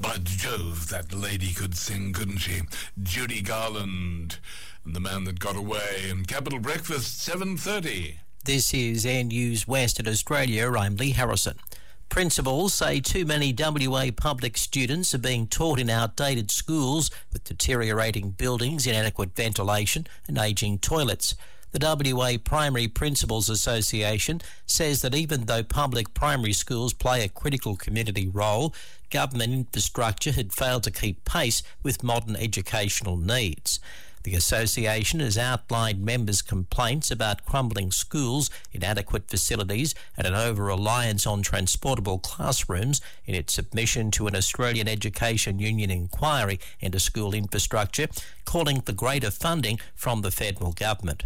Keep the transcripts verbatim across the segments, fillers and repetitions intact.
By Jove, that lady could sing, couldn't she? Judy Garland and The Man That Got Away. And Capital Breakfast, seven thirty. This is Air News Western Australia. I'm Lee Harrison. Principals say too many W A public students are being taught in outdated schools with deteriorating buildings, inadequate ventilation and ageing toilets. The W A Primary Principals Association says that even though public primary schools play a critical community role, government infrastructure had failed to keep pace with modern educational needs. The association has outlined members' complaints about crumbling schools, inadequate facilities and an over-reliance on transportable classrooms in its submission to an Australian Education Union inquiry into school infrastructure, calling for greater funding from the federal government.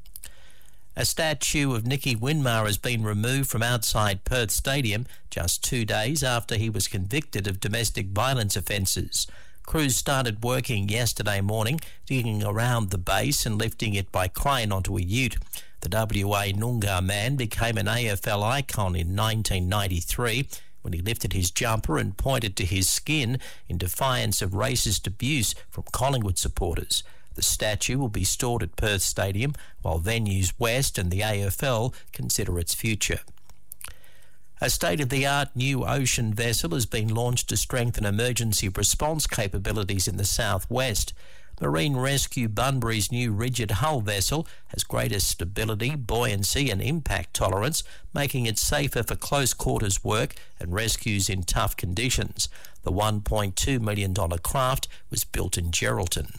A statue of Nicky Winmar has been removed from outside Perth Stadium just two days after he was convicted of domestic violence offences. Crews started working yesterday morning, digging around the base and lifting it by crane onto a ute. The W A Noongar man became an A F L icon in nineteen ninety-three when he lifted his jumper and pointed to his skin in defiance of racist abuse from Collingwood supporters. The statue will be stored at Perth Stadium while Venues West and the A F L consider its future. A state-of-the-art new ocean vessel has been launched to strengthen emergency response capabilities in the southwest. Marine Rescue Bunbury's new rigid hull vessel has greater stability, buoyancy and impact tolerance, making it safer for close quarters work and rescues in tough conditions. The one point two million dollars craft was built in Geraldton.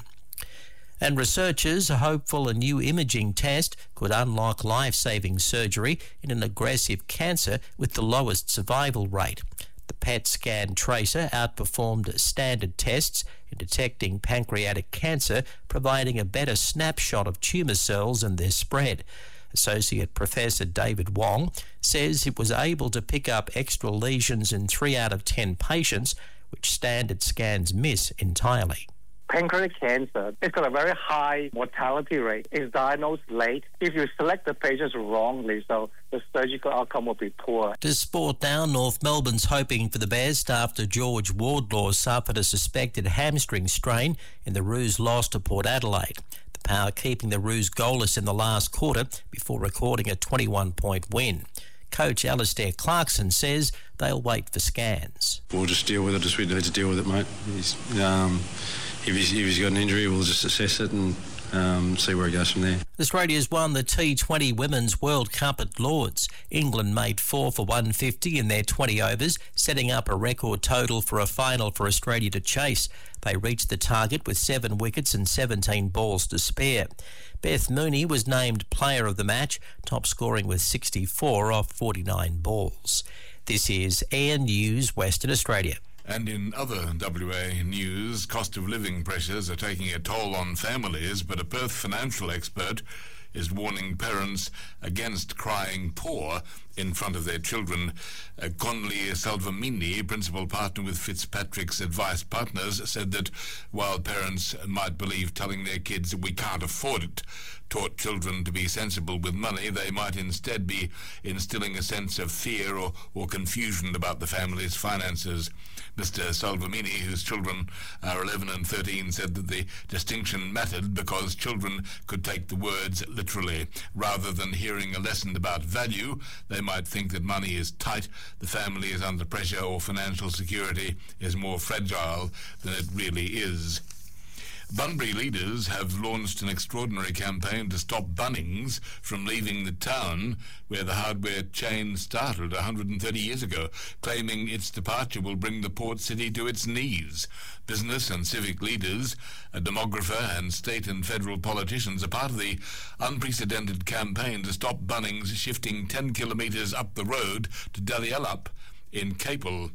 And researchers are hopeful a new imaging test could unlock life-saving surgery in an aggressive cancer with the lowest survival rate. The P E T scan tracer outperformed standard tests in detecting pancreatic cancer, providing a better snapshot of tumour cells and their spread. Associate Professor David Wong says it was able to pick up extra lesions in three out of ten patients, which standard scans miss entirely. Pancreatic cancer, it's got a very high mortality rate. It's diagnosed late. If you select the patients wrongly, so the surgical outcome will be poor. To sport now, North Melbourne's hoping for the best after George Wardlaw suffered a suspected hamstring strain in the Roos loss to Port Adelaide. The Power keeping the Roos goalless in the last quarter before recording a twenty-one point win. Coach Alistair Clarkson says they'll wait for scans. We'll just deal with it as we need to deal with it, mate. He's, um, if, he's, if he's got an injury, we'll just assess it and um, see where he goes from there. Australia's won the T twenty Women's World Cup at Lords. England made four for one fifty in their twenty overs, setting up a record total for a final for Australia to chase. They reached the target with seven wickets and seventeen balls to spare. Beth Mooney was named player of the match, top scoring with sixty-four off forty-nine balls. This is Air News Western Australia. And in other W A news, cost of living pressures are taking a toll on families, but a Perth financial expert is warning parents against crying poor in front of their children. Uh, Conley Salvamini, principal partner with Fitzpatrick's Advice Partners, said that while parents might believe telling their kids we can't afford it taught children to be sensible with money, they might instead be instilling a sense of fear or, or confusion about the family's finances. Mister Salvamini, whose children are eleven and thirteen, said that the distinction mattered because children could take the words literally. Rather than hearing a lesson about value, they might think that money is tight, the family is under pressure, or financial security is more fragile than it really is. Bunbury leaders have launched an extraordinary campaign to stop Bunnings from leaving the town where the hardware chain started one hundred thirty years ago, claiming its departure will bring the port city to its knees. Business and civic leaders, a demographer and state and federal politicians are part of the unprecedented campaign to stop Bunnings shifting ten kilometres up the road to Dalialup in Capel.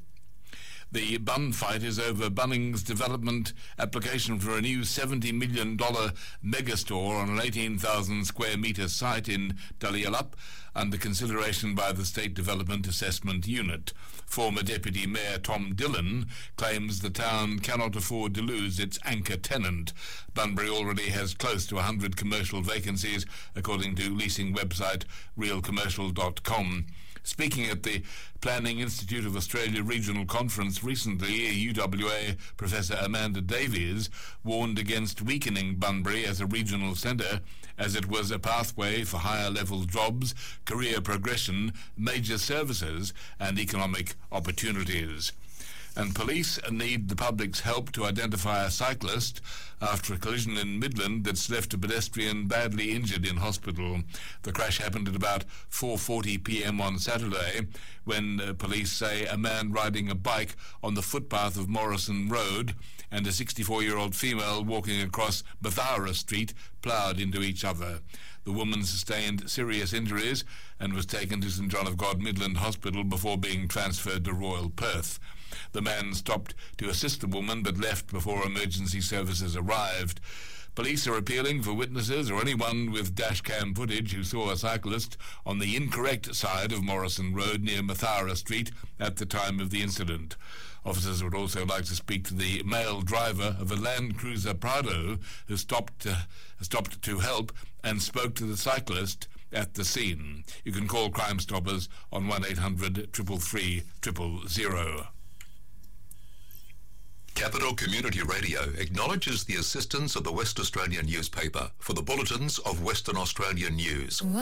The bun fight is over Bunnings' development application for a new seventy million dollars megastore on an eighteen thousand square metre site in Dalialup, under consideration by the State Development Assessment Unit. Former Deputy Mayor Tom Dillon claims the town cannot afford to lose its anchor tenant. Bunbury already has close to one hundred commercial vacancies, according to leasing website real commercial dot com. Speaking at the Planning Institute of Australia Regional Conference recently, U W A Professor Amanda Davies warned against weakening Bunbury as a regional centre, as it was a pathway for higher-level jobs, career progression, major services and economic opportunities. And police need the public's help to identify a cyclist after a collision in Midland that's left a pedestrian badly injured in hospital. The crash happened at about four forty p m on Saturday when uh, police say a man riding a bike on the footpath of Morrison Road and a sixty-four-year-old female walking across Mathara Street ploughed into each other. The woman sustained serious injuries and was taken to St John of God Midland Hospital before being transferred to Royal Perth. The man stopped to assist the woman but left before emergency services arrived. Police are appealing for witnesses or anyone with dashcam footage who saw a cyclist on the incorrect side of Morrison Road near Mathara Street at the time of the incident. Officers would also like to speak to the male driver of a Land Cruiser Prado who stopped, uh, stopped to help and spoke to the cyclist at the scene. You can call Crime Stoppers on one eight hundred, three three three, zero zero zero. Capital Community Radio acknowledges the assistance of the West Australian newspaper for the bulletins of Western Australian news.